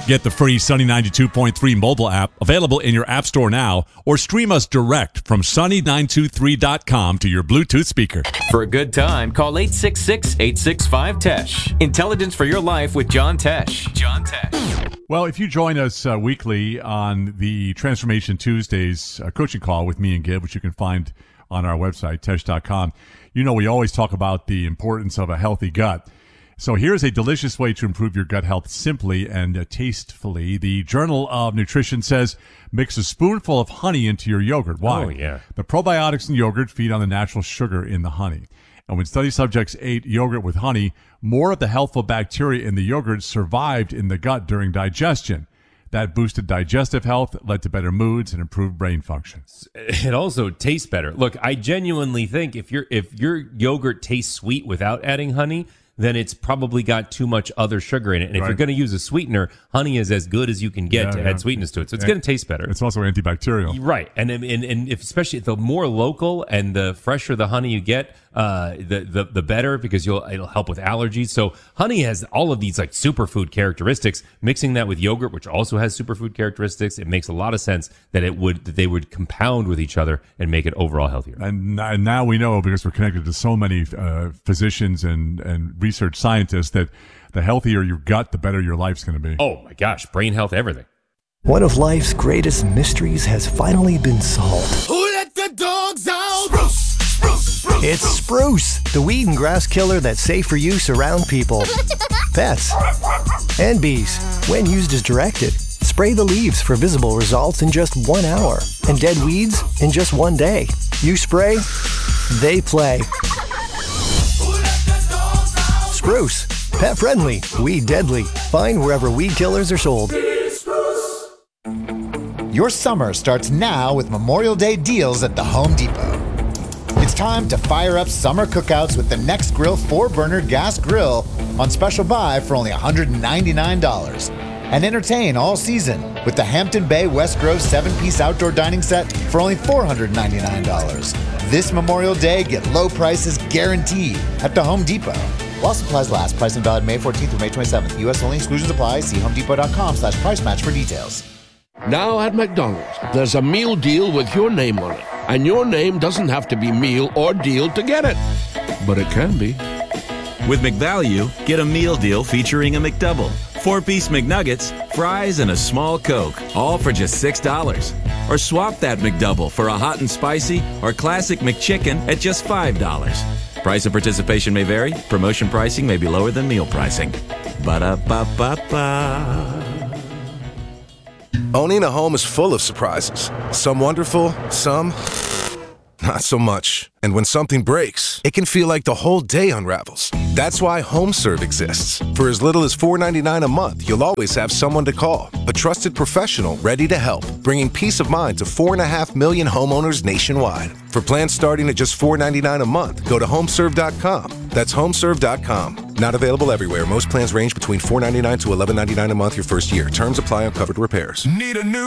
Get the free Sunny 92.3 mobile app available in your app store now, or stream us direct from sunny923.com to your Bluetooth speaker. For a good time, call 866-865-TESH. Intelligence for your life with John Tesh. John Tesh. Well, if you join us weekly on the Transformation Tuesdays coaching call with me and Gib, which you can find on our website, tesh.com, you know we always talk about the importance of a healthy gut. So here's a delicious way to improve your gut health simply and tastefully. The Journal of Nutrition says mix a spoonful of honey into your yogurt. Why? Oh, yeah. The probiotics in yogurt feed on the natural sugar in the honey. And when study subjects ate yogurt with honey, more of the healthful bacteria in the yogurt survived in the gut during digestion. That boosted digestive health, led to better moods and improved brain function. It also tastes better. Look, I genuinely think if your yogurt tastes sweet without adding honey, then it's probably got too much other sugar in it. And if you're going to use a sweetener, honey is as good as you can get to add sweetness to it. So it's going to taste better. It's also antibacterial. Right. And if especially the more local and the fresher the honey you get, the better, because it'll help with allergies. So honey has all of these like superfood characteristics. Mixing that with yogurt, which also has superfood characteristics, it makes a lot of sense that they would compound with each other and make it overall healthier. And now we know, because we're connected to so many physicians and research scientists, that the healthier your gut, the better your life's going to be. Oh my gosh, brain health, everything. One of life's greatest mysteries has finally been solved. Who let the dogs out? Spruce, spruce, spruce. It's Spruce, the weed and grass killer that's safe for use around people, pets, and bees. When used as directed, spray the leaves for visible results in just 1 hour, and dead weeds in just 1 day. You spray, they play. Spruce, pet friendly, weed deadly. Find wherever weed killers are sold. Your summer starts now with Memorial Day deals at the Home Depot. It's time to fire up summer cookouts with the Next Grill 4-burner gas grill on special buy for only $199. And entertain all season with the Hampton Bay West Grove 7-piece outdoor dining set for only $499. This Memorial Day, get low prices guaranteed at the Home Depot. While supplies last, pricing valid May 14th through May 27th. U.S. only, exclusions apply. See homedepot.com/price match for details. Now at McDonald's, there's a meal deal with your name on it. And your name doesn't have to be meal or deal to get it. But it can be. With McValue, get a meal deal featuring a McDouble, 4-piece McNuggets, fries, and a small Coke, all for just $6. Or swap that McDouble for a hot and spicy or classic McChicken at just $5. Price of participation may vary. Promotion pricing may be lower than meal pricing. Ba-da-ba-ba-ba. Owning a home is full of surprises. Some wonderful, some not so much. And when something breaks, it can feel like the whole day unravels. That's why HomeServe exists. For as little as $4.99 a month, you'll always have someone to call. A trusted professional ready to help, bringing peace of mind to 4.5 million homeowners nationwide. For plans starting at just $4.99 a month, go to homeserve.com. That's homeserve.com. Not available everywhere. Most plans range between $4.99 to $11.99 a month your first year. Terms apply on covered repairs. Need a new